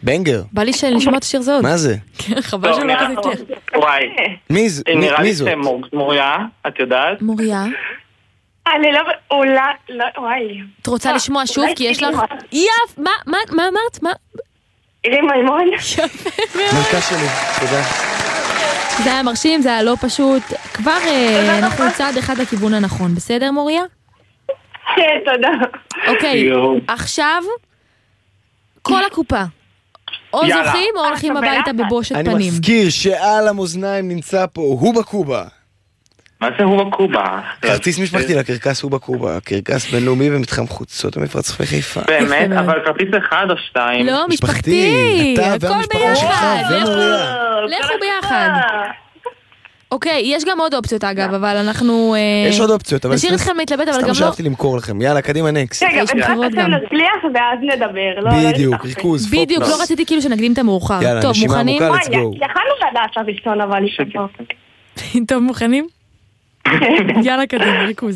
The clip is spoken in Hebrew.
בנגר. בא לי לשמוע את השיר זה עוד. מה זה? חבל שלא כזה הצליח. וואי. נראה לי זאת? מוריה, את יודעת? מוריה. אני לא... וואי. את רוצה לשמוע שוב? כי יש לך... יף! מה אמרת? מה? עירי מימון. מלכה שלי, תודה. זה היה מרשים, זה היה לא פשוט. כבר אנחנו צעד אחד לכיוון הנכון. בסדר, מוריה? כן, תודה. אוקיי, עכשיו כל הקופה. או זוכים או הולכים הביתה בבושת פנים. אני מזכיר שעל המאזניים נמצא פה הובה קובה. מה זה הובה קובה? כרטיס משפחתי לקרקס הובה קובה, קרקס בינלאומי במתחם חוצות המפרץ חיפה. באמת? אבל כרטיס אחד או שתיים? לא, משפחתי. אתה והמשפחה שלך ומוריה. לכו ביחד. אוקיי, יש גם עוד אופציות אגב, אבל אנחנו... יש עוד אופציות, אבל... נשאיר אתכם להתלבט, אבל גם סתם לא... שאהבתי למכור לכם. יאללה, קדימה נקסט. רגע, עכשיו נצליח ואז נדבר. בדיוק, ריכוז, פוקוס. בדיוק, לא רציתי כאילו שנקדים את המאוחר. יאללה, נשימה עמוקה, let's go. יכלנו לדעת עכשיו לישון, אבל לישון. טוב, מוכנים? יאללה, קדימה, ריכוז.